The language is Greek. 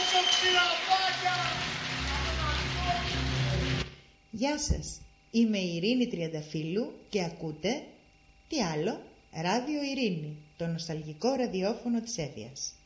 Γεια σας, είμαι η Ειρήνη Τριανταφύλλου και ακούτε, τι άλλο, Ράδιο Ειρήνη, το νοσταλγικό ραδιόφωνο της Εύβοιας.